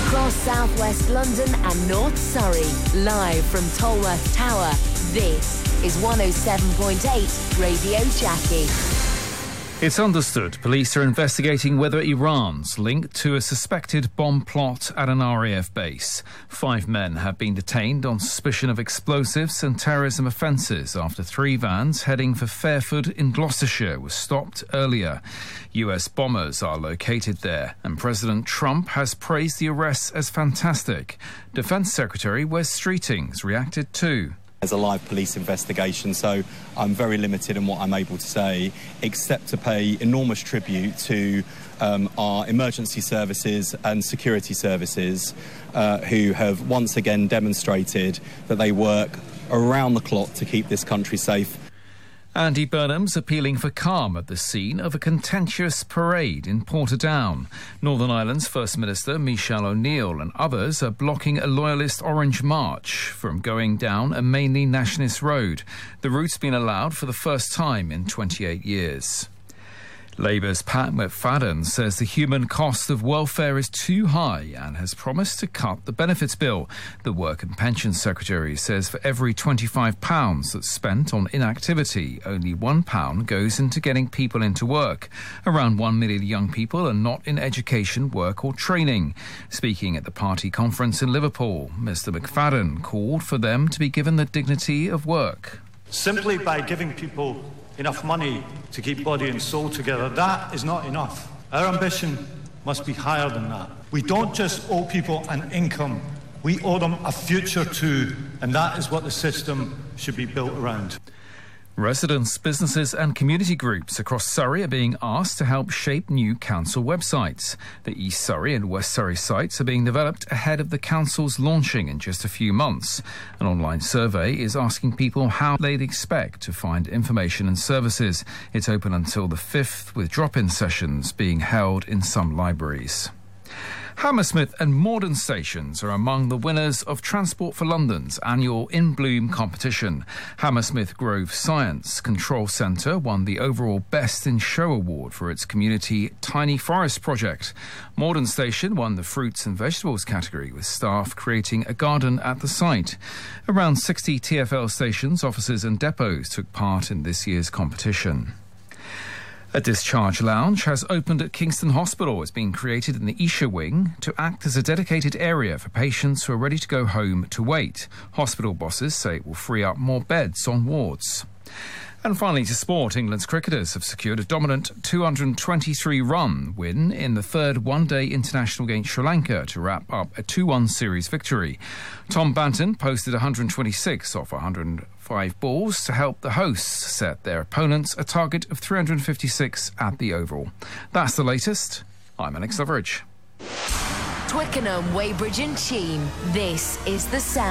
Across southwest London and North Surrey, live from Tolworth Tower, this is 107.8 Radio Jackie. It's understood police are investigating whether Iran's linked to a suspected bomb plot at an RAF base. 5 men have been detained on suspicion of explosives and terrorism offences after 3 vans heading for Fairford in Gloucestershire were stopped earlier. US bombers are located there, and President Trump has praised the arrests as fantastic. Defence Secretary Wes Streetings reacted too. There's a live police investigation, so I'm very limited in what I'm able to say, except to pay enormous tribute to our emergency services and security services who have once again demonstrated that they work around the clock to keep this country safe. Andy Burnham's appealing for calm at the scene of a contentious parade in Portadown. Northern Ireland's First Minister Michelle O'Neill and others are blocking a loyalist Orange March from going down a mainly nationalist road. The route's been allowed for the first time in 28 years. Labour's Pat McFadden says the human cost of welfare is too high and has promised to cut the benefits bill. The Work and Pensions Secretary says for every £25 that's spent on inactivity, only £1 goes into getting people into work. Around 1 million young people are not in education, work or training. Speaking at the party conference in Liverpool, Mr McFadden called for them to be given the dignity of work. Simply by giving people enough money to keep body and soul together, that is not enough. Our ambition must be higher than that. We don't just owe people an income, we owe them a future too, and that is what the system should be built around. Residents, businesses and community groups across Surrey are being asked to help shape new council websites. The East Surrey and West Surrey sites are being developed ahead of the council's launching in just a few months. An online survey is asking people how they'd expect to find information and services. It's open until the 5th, with drop-in sessions being held in some libraries. Hammersmith and Morden stations are among the winners of Transport for London's annual In Bloom competition. Hammersmith Grove Science Control Centre won the overall Best in Show award for its community Tiny Forest project. Morden Station won the Fruits and Vegetables category, with staff creating a garden at the site. Around 60 TfL stations, offices and depots took part in this year's competition. A discharge lounge has opened at Kingston Hospital. It's been created in the Esher wing to act as a dedicated area for patients who are ready to go home to wait. Hospital bosses say it will free up more beds on wards. And finally to sport, England's cricketers have secured a dominant 223-run win in the third one-day international against Sri Lanka to wrap up a 2-1 series victory. Tom Banton posted 126 off 105 balls to help the hosts set their opponents a target of 356 at the Oval. That's the latest. I'm Alex Loveridge. Twickenham, Weybridge and Cheam. This is The Sound.